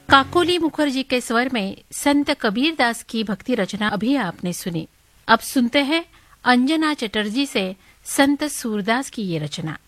काकोली मुखर्जी के स्वर में संत कबीर दास की भक्ति रचना अभी आपने सुनी। अब सुनते हैं अंजना चटर्जी से संत सूरदास की ये रचना।